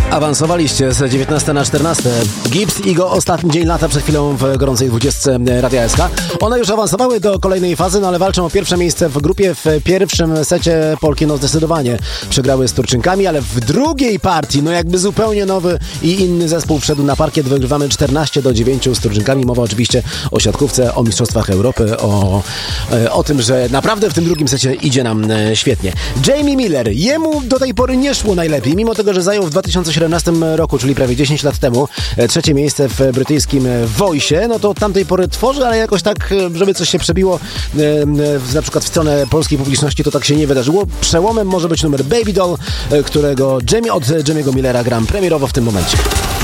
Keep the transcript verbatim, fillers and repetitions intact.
Awansowaliście z dziewiętnaście na czternaście. Gibbs i go ostatni dzień lata przed chwilą w gorącej dwudziestce Radia S K. One już awansowały do kolejnej fazy, no ale walczą o pierwsze miejsce w grupie. W pierwszym secie Polki no zdecydowanie przegrały z Turczynkami, ale w drugiej partii no jakby zupełnie nowy i inny zespół wszedł na parkiet. Wygrywamy czternaście do dziewięciu z Turczynkami. Mowa oczywiście o siatkówce, o mistrzostwach Europy, o, o tym, że naprawdę w tym drugim secie idzie nam świetnie. Jamie Miller, jemu do tej pory nie szło najlepiej, mimo tego, że zajął w dwa tysiące siedemnastym roku, czyli prawie dziesięć lat temu, trzecie miejsce w brytyjskim Voice, no to od tamtej pory tworzy, ale jakoś tak, żeby coś się przebiło na przykład w stronę polskiej publiczności, to tak się nie wydarzyło. Przełomem może być numer Baby Doll, którego Jamie od Jamie'ego Millera gram premierowo w tym momencie.